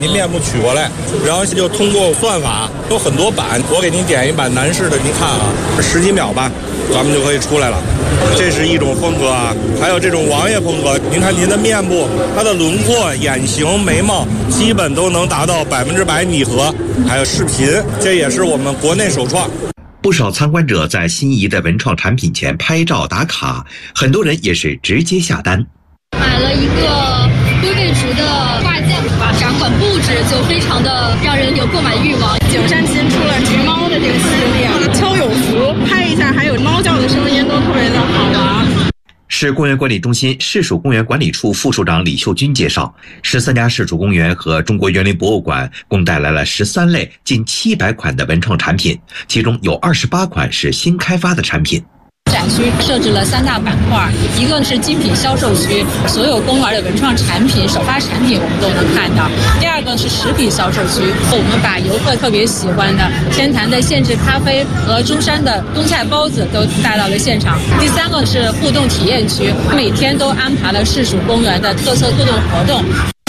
您面部取过来，然后就通过算法有很多版，我给您点一版男士的，您看啊，10几秒吧，咱们就可以出来了。这是一种风格啊，还有这种王爷风格。您看您的面部，它的轮廓、眼型、眉毛基本都能达到100%拟合，还有视频，这也是我们国内首创。 不少参观者在心仪的文创产品前拍照打卡，很多人也是直接下单。 买了一个龟背竹的挂件吧，展馆布置就非常的让人有购买欲望。 景山新出了橘猫的这个系列，敲有福，拍一下还有猫叫的声音，都特别的好玩。 市公园管理中心市属公园管理处副处长李秀军介绍，13家市属公园和中国园林博物馆共带来了13类近700款的文创产品，其中有28款是新开发的产品。 展区设置了3大板块，一个是精品销售区，所有公园的文创产品、首发产品我们都能看到；第二个是食品销售区，我们把游客特别喜欢的天坛的现制咖啡和中山的冬菜包子都带到了现场；第三个是互动体验区，每天都安排了市属公园的特色互动活动。